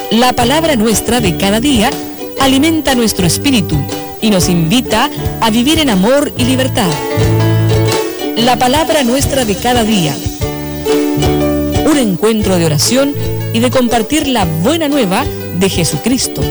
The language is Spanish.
La palabra nuestra de cada día alimenta nuestro espíritu y nos invita a vivir en amor y libertad. La palabra nuestra de cada día. Un encuentro de oración y de compartir la buena nueva de Jesucristo.